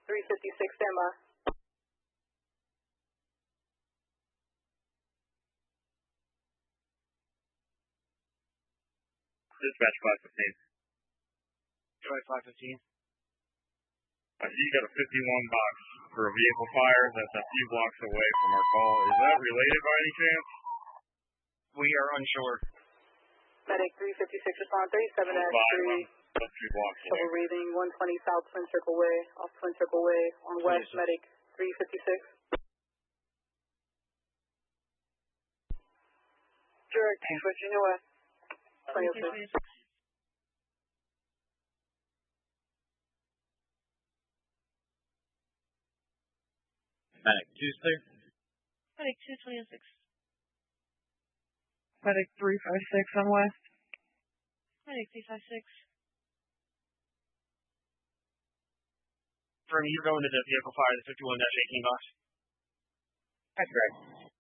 356, stand by. Dispatch 515. Try 515. I see you got a 51 box for a vehicle fire that's a few blocks away from our call. Is that related by any chance? We are unsure. Medic 356, respond 37 at 3. That's 2 blocks away. Trouble breathing, 120 South Twin Circle Way, off Twin Circle Way, on West, Medic 356. Direct, Virginia West, 2006. Medic 2-6. Medic 226. Medic 356 on West. Medic 356. From you're going to the vehicle fire, the 51-18 box. That's correct.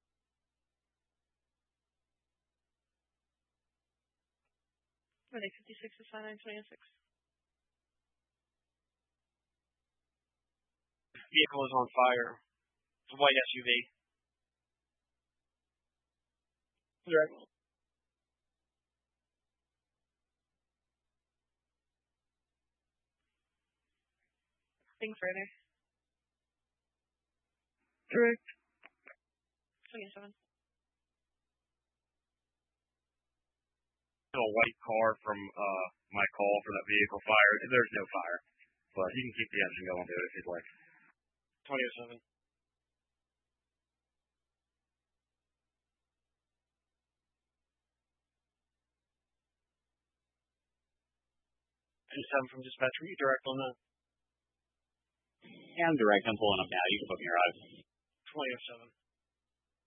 Medic 56 is 5926. Vehicle is on fire. It's a white SUV. Correct. Thing further. Direct. 27. A white car from my call for that vehicle fire. There's no fire, but you can keep the engine going to it if you'd like. 27. And 7 from dispatch. Were you direct on that? Yeah, I'm direct. I'm pulling up now. You can put me right. 27.